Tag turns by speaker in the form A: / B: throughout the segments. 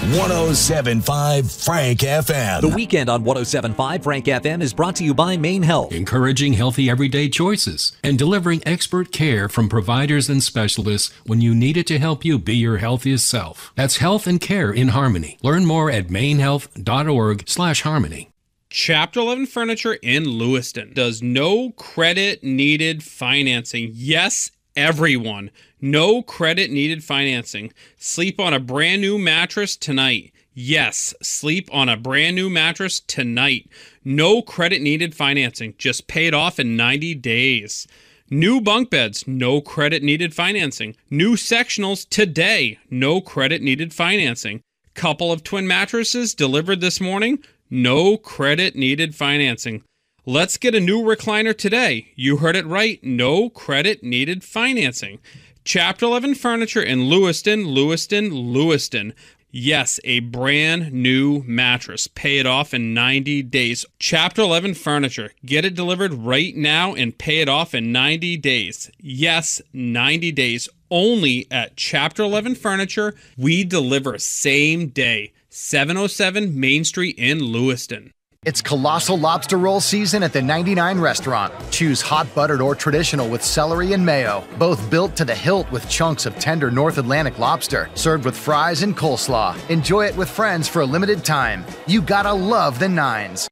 A: 107.5 Frank FM.
B: The weekend on 107.5 Frank FM is brought to you by Maine Health.
C: Encouraging healthy everyday choices and delivering expert care from providers and specialists when you need it to help you be your healthiest self. That's health and care in harmony. Learn more at mainehealth.org/harmony.
D: Chapter 11 Furniture in Lewiston does no credit needed financing. Yes, everyone. No credit needed financing. Sleep on a brand new mattress tonight. Yes, sleep on a brand new mattress tonight. No credit needed financing. Just pay it off in 90 days. New bunk beds. No credit needed financing. New sectionals today. No credit needed financing. Couple of twin mattresses delivered this morning. No credit needed financing. Let's get a new recliner today. You heard it right. No credit needed financing. Chapter 11 Furniture in Lewiston, Lewiston, Lewiston. Yes, a brand new mattress. Pay it off in 90 days. Chapter 11 Furniture. Get it delivered right now and pay it off in 90 days. Yes, 90 days. Only at Chapter 11 Furniture. We deliver same day. 707 Main Street in Lewiston.
E: It's colossal lobster roll season at the 99 restaurant. Choose hot buttered or traditional with celery and mayo. Both built to the hilt with chunks of tender North Atlantic lobster, served with fries and coleslaw. Enjoy it with friends for a limited time. You gotta love the Nines.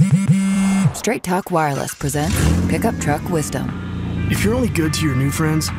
F: Straight Talk Wireless presents Pickup Truck Wisdom.
G: If you're only good to your new friends,